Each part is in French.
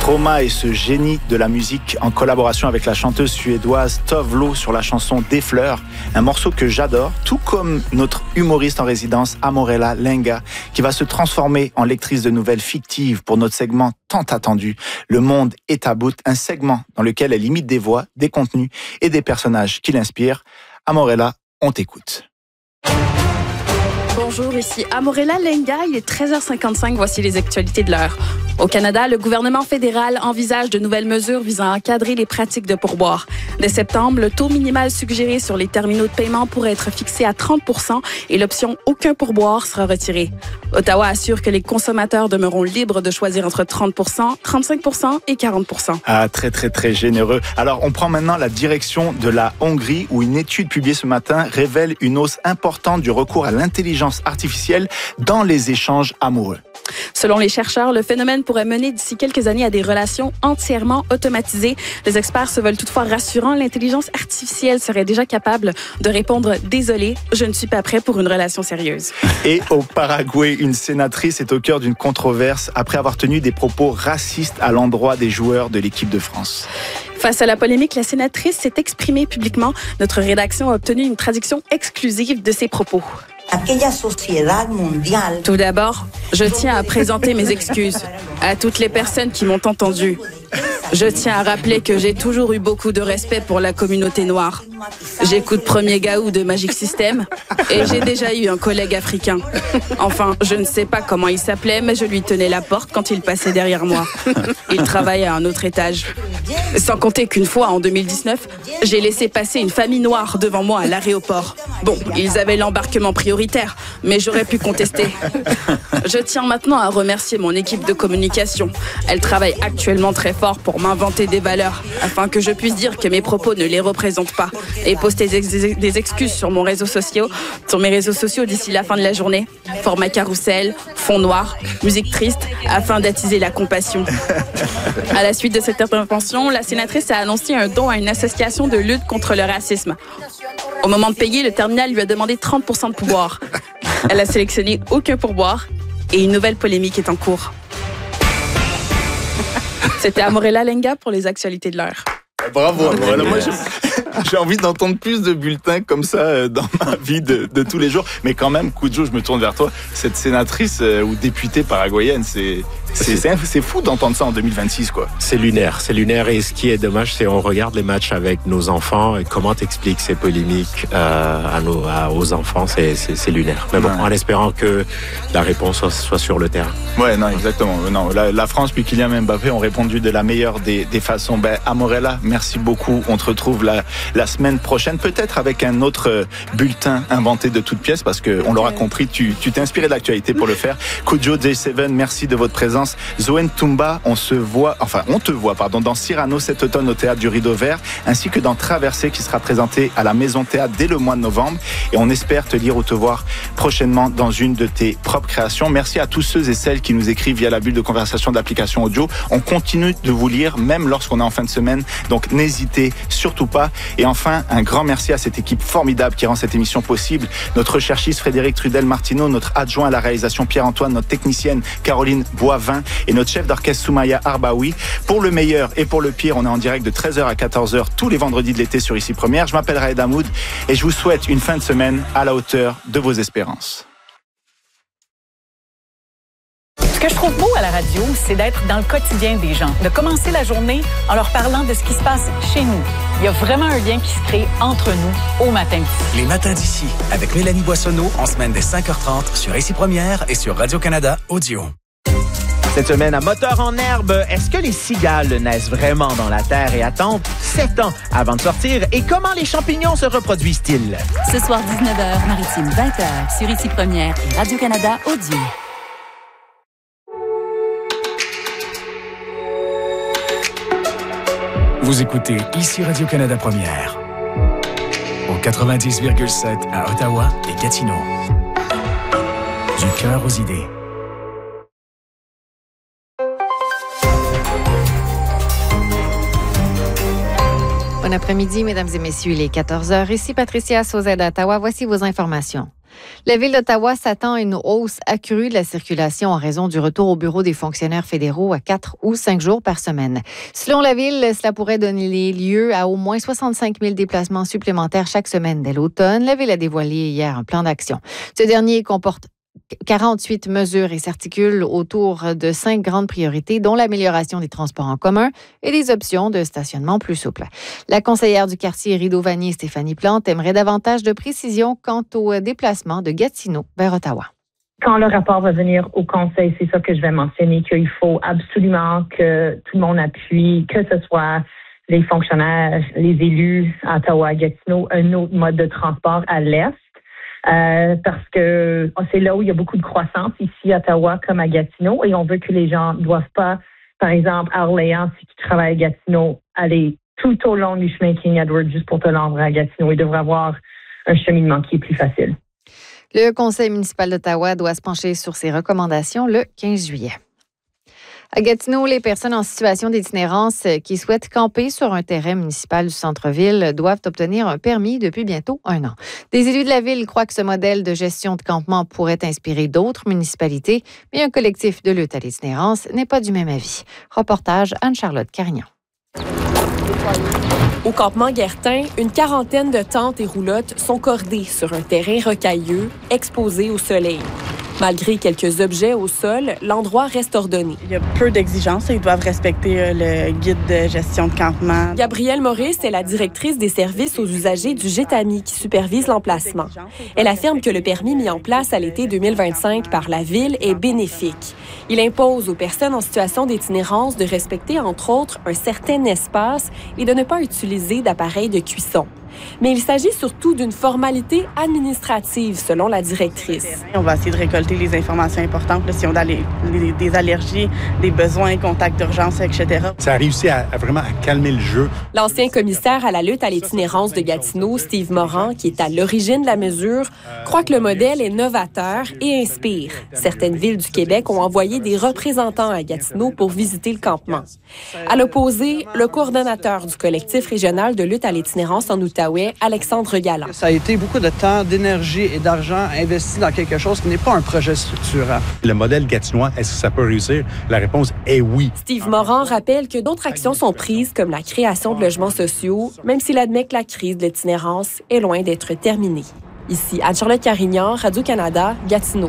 Stromae est ce génie de la musique en collaboration avec la chanteuse suédoise Tove Lo sur la chanson Des fleurs, un morceau que j'adore, tout comme notre humoriste en résidence Amorella Lenga, qui va se transformer en lectrice de nouvelles fictives pour notre segment tant attendu, Le Monde est à bout, un segment dans lequel elle imite des voix, des contenus et des personnages qui l'inspirent. Amorella, on t'écoute. Bonjour, ici Amorella Lenga, il est 13h55, voici les actualités de l'heure. Au Canada, le gouvernement fédéral envisage de nouvelles mesures visant à encadrer les pratiques de pourboire. Dès septembre, le taux minimal suggéré sur les terminaux de paiement pourrait être fixé à 30% et l'option « aucun pourboire » sera retirée. Ottawa assure que les consommateurs demeureront libres de choisir entre 30%, 35% et 40%. Ah, très, très, très généreux. Alors, on prend maintenant la direction de la Hongrie où une étude publiée ce matin révèle une hausse importante du recours à l'intelligence artificielle dans les échanges amoureux. Selon les chercheurs, le phénomène pourrait mener d'ici quelques années à des relations entièrement automatisées. Les experts se veulent toutefois rassurants. L'intelligence artificielle serait déjà capable de répondre « Désolé, je ne suis pas prêt pour une relation sérieuse ». Et au Paraguay, une sénatrice est au cœur d'une controverse après avoir tenu des propos racistes à l'endroit des joueurs de l'équipe de France. Face à la polémique, la sénatrice s'est exprimée publiquement. Notre rédaction a obtenu une traduction exclusive de ses propos. Tout d'abord, je tiens à présenter mes excuses à toutes les personnes qui m'ont entendu. Je tiens à rappeler que j'ai toujours eu beaucoup de respect pour la communauté noire. J'écoute Premier Gaou de Magic System et j'ai déjà eu un collègue africain. Enfin, je ne sais pas comment il s'appelait, mais je lui tenais la porte quand il passait derrière moi. Il travaillait à un autre étage. Sans compter qu'une fois, en 2019, j'ai laissé passer une famille noire devant moi à l'aéroport. Bon, ils avaient l'embarquement prioritaire, mais j'aurais pu contester. Je tiens maintenant à remercier mon équipe de communication. Elle travaille actuellement très fort pour m'inventer des valeurs, afin que je puisse dire que mes propos ne les représentent pas et poster des excuses sur mes réseaux sociaux d'ici la fin de la journée. Format carrousel, fond noir, musique triste, afin d'attiser la compassion. À la suite de cette intervention, la sénatrice a annoncé un don à une association de lutte contre le racisme. Au moment de payer, le terminal lui a demandé 30% de pourboire. Elle a sélectionné aucun pourboire et une nouvelle polémique est en cours. C'était Amorella Lenga pour les actualités de l'heure. Bravo, Amorella. Moi, j'ai envie d'entendre plus de bulletins comme ça dans ma vie de tous les jours. Mais quand même, Kudjo, je me tourne vers toi. Cette sénatrice ou députée paraguayenne, c'est fou d'entendre ça en 2026, quoi. C'est lunaire. Et ce qui est dommage, c'est on regarde les matchs avec nos enfants et comment t'expliques ces polémiques aux enfants, c'est lunaire. Mais bon, en espérant que la réponse soit sur le terrain. Ouais, non, exactement. Non, la France puis Kylian Mbappé ont répondu de la meilleure des façons. Amorella, merci beaucoup. On te retrouve la semaine prochaine, peut-être avec un autre bulletin inventé de toutes pièces, parce que on l'aura compris, tu t'es inspiré de l'actualité pour le faire. Kudjo, J7, merci de votre présence. Zoé Tumba, on te voit dans Cyrano cet automne au Théâtre du Rideau Vert, ainsi que dans Traversée qui sera présenté à la Maison Théâtre dès le mois de novembre. Et on espère te lire ou te voir prochainement dans une de tes propres créations. Merci à tous ceux et celles qui nous écrivent via la bulle de conversation de l'application audio. On continue de vous lire, même lorsqu'on est en fin de semaine. Donc n'hésitez surtout pas. Et enfin, un grand merci à cette équipe formidable qui rend cette émission possible. Notre recherchiste Frédéric Trudel-Martineau, notre adjoint à la réalisation Pierre-Antoine, notre technicienne Caroline Boivin et notre chef d'orchestre Soumaya Arbaoui. Pour le meilleur et pour le pire, on est en direct de 13h à 14h tous les vendredis de l'été sur Ici Première. Je m'appelle Raed Hamoud et je vous souhaite une fin de semaine à la hauteur de vos espérances. Ce que je trouve beau à la radio, c'est d'être dans le quotidien des gens, de commencer la journée en leur parlant de ce qui se passe chez nous. Il y a vraiment un lien qui se crée entre nous au matin. Les matins d'ici, avec Mélanie Boissonneau, en semaine dès 5h30 sur Ici Première et sur Radio-Canada Audio. Cette semaine à Moteur en herbe, est-ce que les cigales naissent vraiment dans la terre et attendent 7 ans avant de sortir? Et comment les champignons se reproduisent-ils? Ce soir, 19h, Maritime 20h, sur Ici Première et Radio-Canada Audio. Vous écoutez Ici Radio-Canada Première, au 90,7 à Ottawa et Gatineau. Du cœur aux idées. Bon après-midi, mesdames et messieurs, il est 14h. Ici Patricia Sauzet d'Ottawa. Voici vos informations. La Ville d'Ottawa s'attend à une hausse accrue de la circulation en raison du retour au bureau des fonctionnaires fédéraux à 4 ou 5 jours par semaine. Selon la Ville, cela pourrait donner lieu à au moins 65 000 déplacements supplémentaires chaque semaine dès l'automne. La Ville a dévoilé hier un plan d'action. Ce dernier comporte 48 mesures et s'articule autour de 5 grandes priorités, dont l'amélioration des transports en commun et des options de stationnement plus souples. La conseillère du quartier Rideau-Vanier, Stéphanie Plante, aimerait davantage de précisions quant au déplacement de Gatineau vers Ottawa. Quand le rapport va venir au Conseil, c'est ça que je vais mentionner, qu'il faut absolument que tout le monde appuie, que ce soit les fonctionnaires, les élus à Ottawa, Gatineau, un autre mode de transport à l'est. Parce que c'est là où il y a beaucoup de croissance, ici à Ottawa comme à Gatineau, et on veut que les gens ne doivent pas, par exemple, à Orléans, si tu travailles à Gatineau, aller tout au long du chemin King Edward juste pour te rendre à Gatineau. Il devrait avoir un cheminement qui est plus facile. Le Conseil municipal d'Ottawa doit se pencher sur ses recommandations le 15 juillet. À Gatineau, les personnes en situation d'itinérance qui souhaitent camper sur un terrain municipal du centre-ville doivent obtenir un permis depuis bientôt 1 an. Des élus de la ville croient que ce modèle de gestion de campement pourrait inspirer d'autres municipalités, mais un collectif de lutte à l'itinérance n'est pas du même avis. Reportage Anne-Charlotte Carignan. Au campement Guertin, une quarantaine de tentes et roulottes sont cordées sur un terrain rocailleux, exposé au soleil. Malgré quelques objets au sol, l'endroit reste ordonné. Il y a peu d'exigences. Ils doivent respecter le guide de gestion de campement. Gabrielle Maurice est la directrice des services aux usagers du GETAMI qui supervise l'emplacement. Elle affirme que le permis mis en place à l'été 2025 par la Ville est bénéfique. Il impose aux personnes en situation d'itinérance de respecter, entre autres, un certain espace et de ne pas utiliser d'appareils de cuisson. Mais il s'agit surtout d'une formalité administrative, selon la directrice. On va essayer de récolter les informations importantes, là, si on a des allergies, des besoins, contacts d'urgence, etc. Ça a réussi à vraiment calmer le jeu. L'ancien commissaire à la lutte à l'itinérance de Gatineau, Steve Moran, qui est à l'origine de la mesure, croit que le modèle est novateur et inspire. Certaines villes du Québec ont envoyé des représentants à Gatineau pour visiter le campement. À l'opposé, le coordonnateur du collectif régional de lutte à l'itinérance en Outaouais, Alexandre Galland. Ça a été beaucoup de temps, d'énergie et d'argent investi dans quelque chose qui n'est pas un projet structurant. Le modèle gatinois, est-ce que ça peut réussir? La réponse est oui. Steve Moran rappelle que d'autres actions sont prises, comme la création de logements sociaux, même s'il admet que la crise de l'itinérance est loin d'être terminée. Ici, Anne-Charlotte Carignan, Radio-Canada, Gatineau.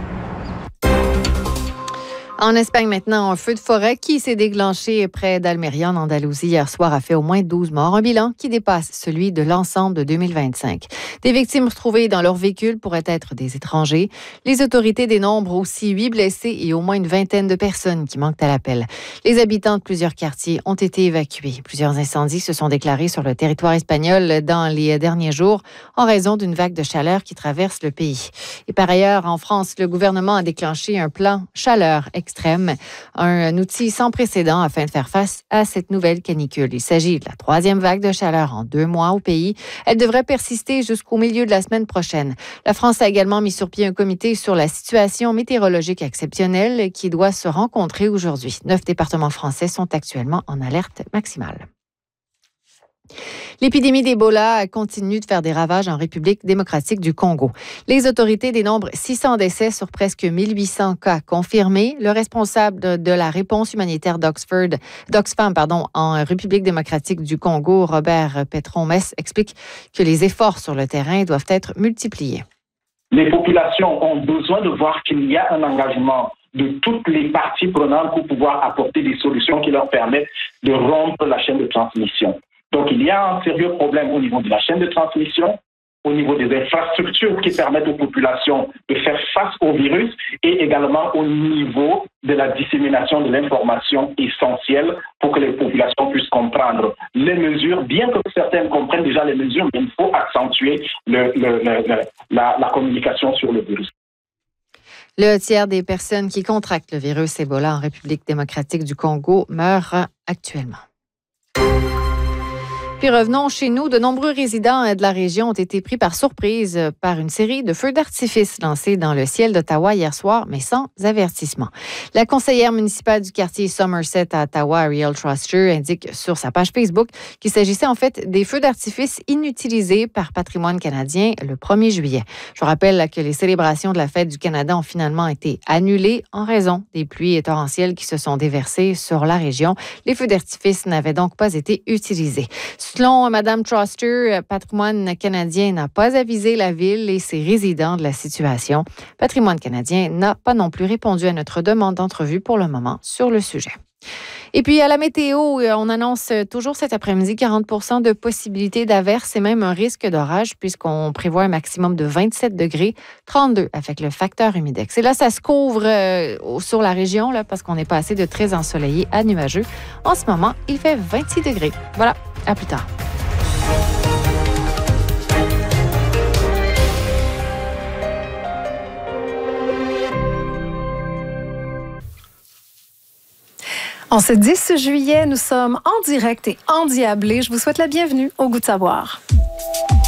En Espagne, maintenant, un feu de forêt qui s'est déclenché près d'Almeria, en Andalousie, hier soir, a fait au moins 12 morts. Un bilan qui dépasse celui de l'ensemble de 2025. Des victimes retrouvées dans leur véhicule pourraient être des étrangers. Les autorités dénombrent aussi 8 blessés et au moins une vingtaine de personnes qui manquent à l'appel. Les habitants de plusieurs quartiers ont été évacués. Plusieurs incendies se sont déclarés sur le territoire espagnol dans les derniers jours en raison d'une vague de chaleur qui traverse le pays. Et par ailleurs, en France, le gouvernement a déclenché un plan chaleur extrême, un outil sans précédent afin de faire face à cette nouvelle canicule. Il s'agit de la 3e vague de chaleur en 2 mois au pays. Elle devrait persister jusqu'au milieu de la semaine prochaine. La France a également mis sur pied un comité sur la situation météorologique exceptionnelle qui doit se rencontrer aujourd'hui. 9 départements français sont actuellement en alerte maximale. L'épidémie d'Ebola continue de faire des ravages en République démocratique du Congo. Les autorités dénombrent 600 décès sur presque 1800 cas confirmés. Le responsable de la réponse humanitaire d'Oxfam en République démocratique du Congo, Robert Petron-Mess, explique que les efforts sur le terrain doivent être multipliés. Les populations ont besoin de voir qu'il y a un engagement de toutes les parties prenantes pour pouvoir apporter des solutions qui leur permettent de rompre la chaîne de transmission. Donc, il y a un sérieux problème au niveau de la chaîne de transmission, au niveau des infrastructures qui permettent aux populations de faire face au virus et également au niveau de la dissémination de l'information essentielle pour que les populations puissent comprendre les mesures, bien que certaines comprennent déjà les mesures, mais il faut accentuer la communication sur le virus. Le tiers des personnes qui contractent le virus Ebola en République démocratique du Congo meurent actuellement. Puis revenons chez nous. De nombreux résidents de la région ont été pris par surprise par une série de feux d'artifice lancés dans le ciel d'Ottawa hier soir, mais sans avertissement. La conseillère municipale du quartier Somerset à Ottawa, Ariel Troster, indique sur sa page Facebook qu'il s'agissait en fait des feux d'artifice inutilisés par Patrimoine canadien le 1er juillet. Je vous rappelle que les célébrations de la Fête du Canada ont finalement été annulées en raison des pluies torrentielles qui se sont déversées sur la région. Les feux d'artifice n'avaient donc pas été utilisés. Selon Mme Troster, Patrimoine canadien n'a pas avisé la ville et ses résidents de la situation. Patrimoine canadien n'a pas non plus répondu à notre demande d'entrevue pour le moment sur le sujet. Et puis, à la météo, on annonce toujours cet après-midi 40 % de possibilité d'averse et même un risque d'orage puisqu'on prévoit un maximum de 27 degrés, 32 avec le facteur humidex. Et là, ça se couvre sur la région là, parce qu'on est passé de très ensoleillé à nuageux. En ce moment, il fait 26 degrés. Voilà, à plus tard. En ce 10 juillet, nous sommes en direct et endiablés. Je vous souhaite la bienvenue au Goût de savoir.